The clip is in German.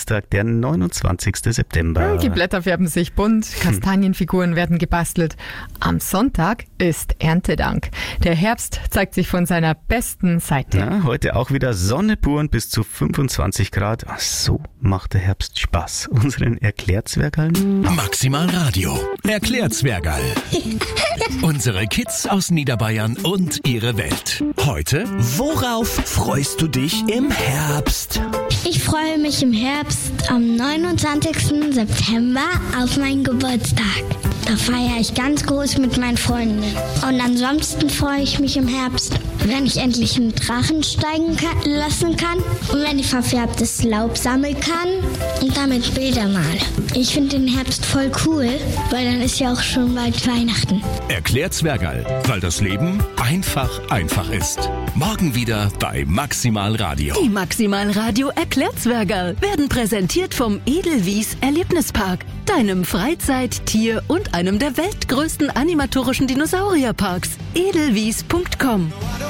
Dienstag, der 29. September. Die Blätter färben sich bunt, Kastanienfiguren werden gebastelt. Am Sonntag ist Erntedank. Der Herbst zeigt sich von seiner besten Seite. Ja, heute auch wieder Sonne pur und bis zu 25 Grad. Ach, so macht der Herbst Spaß. Unseren Erklärzwergallen. Maximal Radio. Erklärzwergal. Unsere Kids aus Niederbayern und ihre Welt. Heute, worauf freust du dich im Herbst? Ich freue mich im Herbst am 29. September auf meinen Geburtstag. Da feiere ich ganz groß mit meinen Freunden. Und ansonsten freue ich mich im Herbst, wenn ich endlich einen Drachen steigen lassen kann und wenn ich verfärbtes Laub sammeln kann und damit Bilder male. Ich finde den Herbst voll cool, weil dann ist ja auch schon bald Weihnachten. Erklärzwergal, weil das Leben einfach ist. Morgen wieder bei Maximal Radio. Die Maximal Radio Erklärzwergal werden präsentiert vom Edelwies Erlebnispark, deinem Freizeit-, Tier- und einem der weltgrößten animatorischen Dinosaurierparks. Edelwies.com